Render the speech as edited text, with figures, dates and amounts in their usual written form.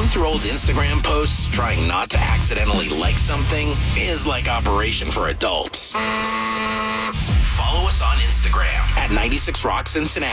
through old Instagram posts, trying not to accidentally like something is like Operation for Adults. Follow us on Instagram at 96 Rock Cincinnati.